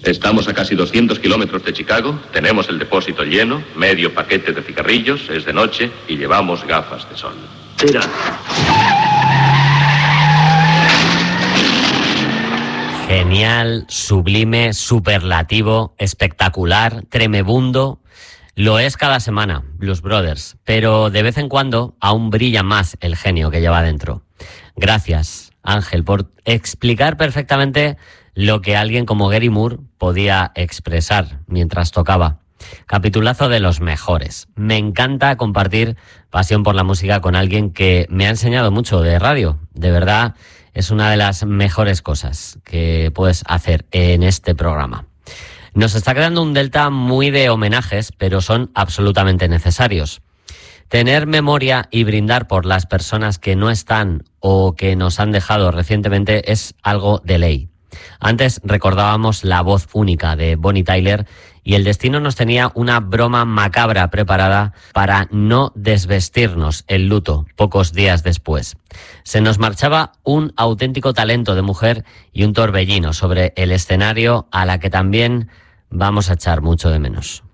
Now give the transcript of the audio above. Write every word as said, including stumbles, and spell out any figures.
Estamos a casi doscientos kilómetros de Chicago, tenemos el depósito lleno, medio paquete de cigarrillos, es de noche y llevamos gafas de sol. Tira. Genial, sublime, superlativo, espectacular, tremebundo. Lo es cada semana, Blues Brothers, pero de vez en cuando aún brilla más el genio que lleva dentro. Gracias, Ángel, por explicar perfectamente lo que alguien como Gary Moore podía expresar mientras tocaba. Capitulazo de los mejores. Me encanta compartir pasión por la música con alguien que me ha enseñado mucho de radio. De verdad, es una de las mejores cosas que puedes hacer en este programa. Nos está quedando un delta muy de homenajes, pero son absolutamente necesarios. Tener memoria y brindar por las personas que no están o que nos han dejado recientemente es algo de ley. Antes recordábamos la voz única de Bonnie Tyler y el destino nos tenía una broma macabra preparada para no desvestirnos el luto pocos días después. Se nos marchaba un auténtico talento de mujer y un torbellino sobre el escenario a la que también vamos a echar mucho de menos.